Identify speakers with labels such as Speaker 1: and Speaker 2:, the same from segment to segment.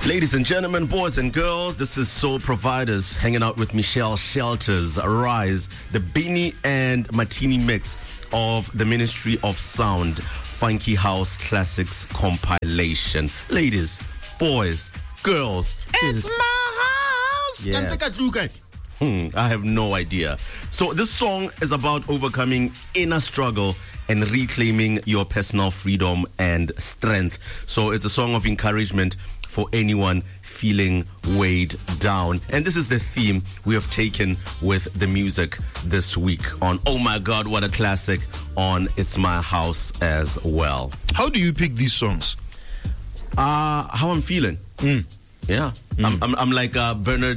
Speaker 1: Ladies and gentlemen, boys and girls, this is Soul Providers hanging out with Michelle Shelters. Rise, the Beanie and Martini mix of the Ministry of Sound Funky House Classics compilation. Ladies, boys, girls,
Speaker 2: it's my house.
Speaker 1: Yes. I have no idea. So this song is about overcoming inner struggle and reclaiming your personal freedom and strength. So it's a song of encouragement for anyone feeling weighed down. And this is the theme we have taken with the music this week on Oh My God, What a Classic on It's My House as well.
Speaker 2: How do you pick these songs?
Speaker 1: How I'm feeling. Yeah. I'm like Bernard,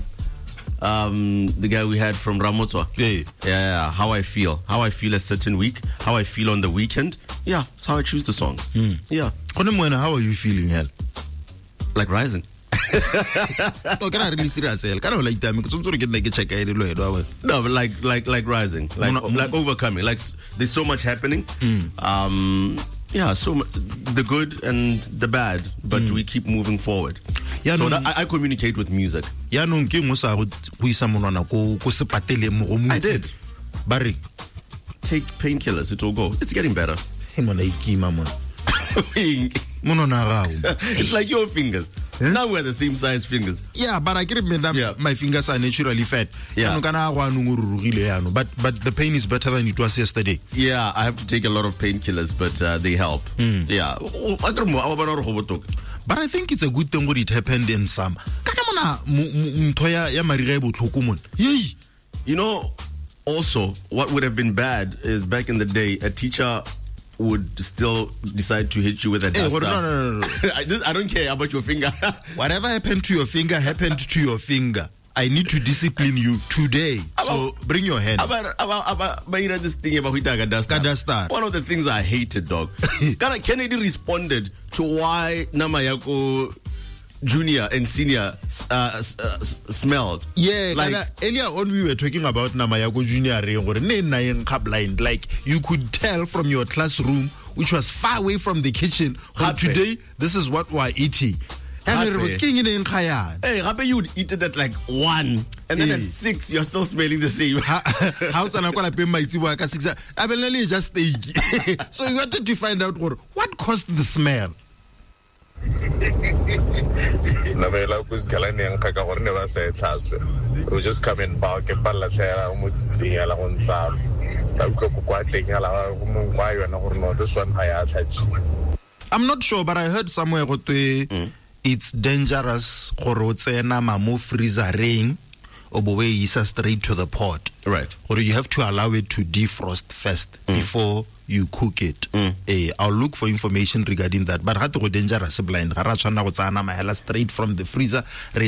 Speaker 1: the guy we had from Ramotwa. Yeah. How I feel a certain week, how I feel on the weekend. Yeah, that's how I choose the songs. Yeah.
Speaker 2: How are you feeling, hell?
Speaker 1: Like rising.
Speaker 2: No, can I really serious? Can I like that? Because I'm sort of getting like a check.
Speaker 1: No, but like rising, like overcoming. Like there's so much happening. Yeah, so the good and the bad, but we keep moving forward. Yeah, so I communicate with music.
Speaker 2: Yeah, no, I did. Barry,
Speaker 1: take painkillers. It will go. It's getting better. It's like your fingers. Now we're the same size fingers.
Speaker 2: Yeah, but I can remember my fingers are naturally fat.
Speaker 1: Yeah.
Speaker 2: But the pain is better than it was yesterday.
Speaker 1: Yeah, I have to take a lot of painkillers, but they help. Yeah.
Speaker 2: But I think it's a good thing what it happened in some.
Speaker 1: You know, also, what would have been bad is back in the day, a teacher would still decide to hit you with a duster.
Speaker 2: No.
Speaker 1: I don't care about your finger.
Speaker 2: Whatever happened to your finger happened to your finger. I need to discipline you today. So bring your hand.
Speaker 1: This thing about
Speaker 2: Kadastar.
Speaker 1: One of the things I hated, dog. Kennedy responded to why Namayako Junior and Senior smelled.
Speaker 2: Yeah, like earlier on we were talking about Namayako Junior. Like you could tell from your classroom, which was far away from the kitchen. Today, this is what we're eating. And was king in
Speaker 1: hey, Rabe, you would eat it at like 1, and then at 6 you're still smelling the same.
Speaker 2: How's I pay my I will just stay. So we wanted to find out what caused the smell.
Speaker 3: We just come in back and
Speaker 2: I'm not sure, but I heard somewhere it's dangerous for freezer rain or straight to the pot.
Speaker 1: Right.
Speaker 2: Or you have to allow it to defrost first before you cook it. I'll look for information regarding that. But how to go dangerous blind? Straight from the freezer.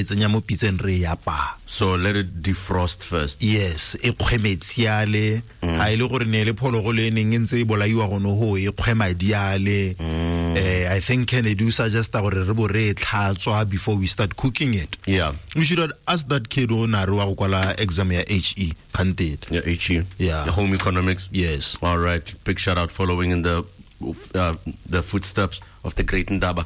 Speaker 1: So let it defrost first.
Speaker 2: Yes. I think Kennedy suggest before we start cooking it.
Speaker 1: Yeah.
Speaker 2: We should ask that kid on exam HE.
Speaker 1: Yeah, HE.
Speaker 2: Yeah.
Speaker 1: The home economics.
Speaker 2: Yes.
Speaker 1: All right. Big shout out following in the footsteps of the great Ndaba.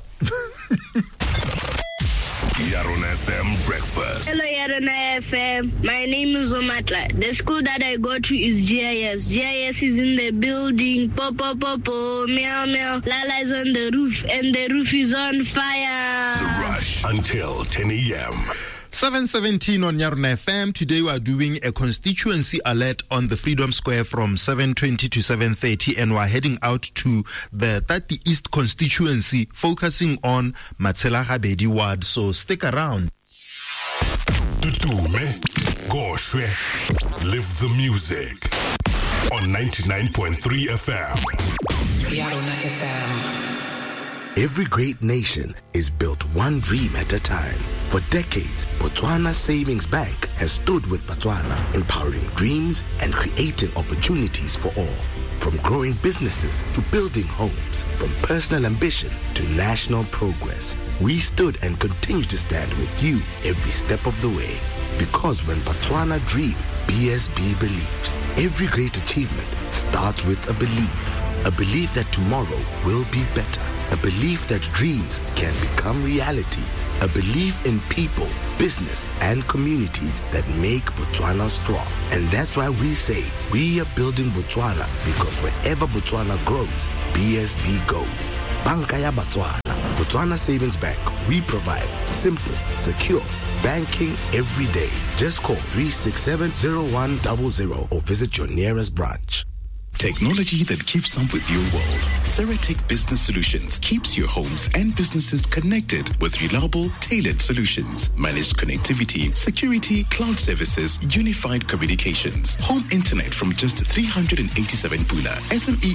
Speaker 4: Yaron FM Breakfast.
Speaker 5: Hello, Yaron FM. My name is Omatla. The school that I go to is GIS. GIS is in the building. Popo, meow, meow. Lala is on the roof, and the roof is on fire.
Speaker 4: The Rush until 10 a.m.
Speaker 2: 7:17 on Yaron FM. Today we are doing a constituency alert on the Freedom Square from 7:20 to 7:30, and we're heading out to the 30 East constituency, focusing on Matsela Gabedi ward. So stick around.
Speaker 4: Tutume, Goshwe, live the music on 99.3 FM.
Speaker 6: Yaron FM.
Speaker 7: Every great nation is built one dream at a time. For decades, Botswana Savings Bank has stood with Botswana, empowering dreams and creating opportunities for all. From growing businesses to building homes, from personal ambition to national progress, we stood and continue to stand with you every step of the way. Because when Botswana dreams, BSB believes. Every great achievement starts with a belief that tomorrow will be better. A belief that dreams can become reality. a belief in people, business, and communities that make Botswana strong. And that's why we say we are building Botswana, because wherever Botswana grows, BSB goes. Banka ya Botswana. Botswana Savings Bank. We provide simple, secure banking every day. Just call 367-0100 or visit your nearest branch.
Speaker 3: Technology that keeps up with your world. Ceratec Business Solutions keeps your homes and businesses connected with reliable, tailored solutions. Managed connectivity, security, cloud services, unified communications. Home internet from just 387 pula. SME